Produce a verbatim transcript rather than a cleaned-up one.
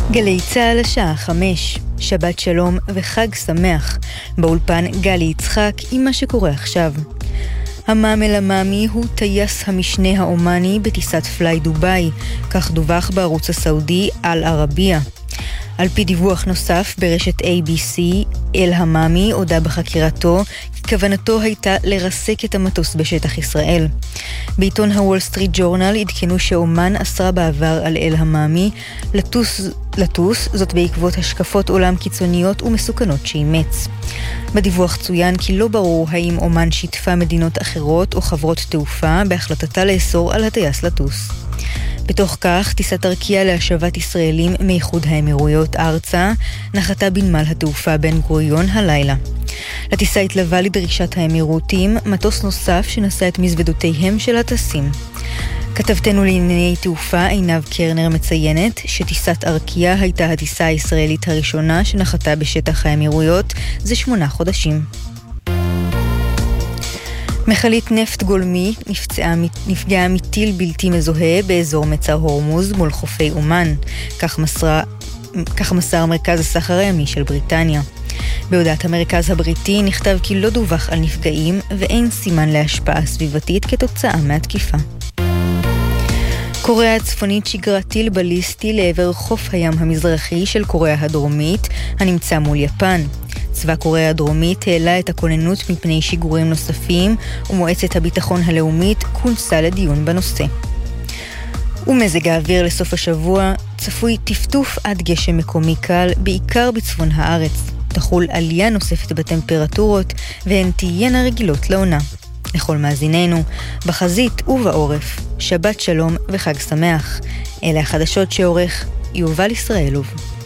גלי צהל השעה חמש, שבת שלום וחג שמח. באולפן גלי יצחק עם מה שקורה עכשיו. המאם אל-עמאמי הוא טייס המשנה האומני בטיסת פליי דוביי, כך דווח בערוץ הסעודי אל-ערבייה. על פי דיווח נוסף ברשת איי בי סי, אל-עמאמי הודה בחקירתו כי כוונתו הייתה לרסק את המטוס בשטח ישראל. בעיתון הוול סטריט ג'ורנל עדכנו שאומן אסרה בעבר על אל-עמאמי לטוס, לטוס, זאת בעקבות השקפות עולם קיצוניות ומסוכנות שאימץ. בדיווח צוין כי לא ברור האם אומן שיתפה מדינות אחרות או חברות תעופה בהחלטתה לאסור על הטייס לטוס. בתוך כך, טיסת ארקיע להשבת ישראלים מאיחוד האמירויות ארצה נחתה בנמל התעופה בן גוריון הלילה. לטיסה התלווה לדרישת האמירותים מטוס נוסף שנשא את מזוודותיהם של הטסים. כתבתנו לענייני תעופה עינב קרנר מציינת שטיסת ארקיע הייתה הטיסה הישראלית הראשונה שנחתה בשטח האמירויות זה שמונה חודשים. מכלית נפט גולמי נפצעה, נפגעה מטיל בלתי מזוהה באזור מצר הורמוז מול חופי אומן, כך מסר, כך מסר מרכז הסחר הימי של בריטניה. בהודעת המרכז הבריטי נכתב כי לא דווח על נפגעים ואין סימן להשפעה סביבתית כתוצאה מהתקיפה. קוריאה הצפונית שיגרה טיל בליסטי לעבר חוף הים המזרחי של קוריאה הדרומית הנמצא מול יפן. צבא קוריאה הדרומית העלה את הכוננות מפני שיגורים נוספים ומועצת הביטחון הלאומית כונסה לדיון בנושא. ומזג האוויר לסוף השבוע צפוי טפטוף עד גשם מקומי קל בעיקר בצפון הארץ. תחול עלייה נוספת בטמפרטורות והן תהיינה רגילות לעונה. לכל מאזיננו, בחזית ובעורף, שבת שלום וחג שמח. אלה החדשות שעורך יובל ישראלוב.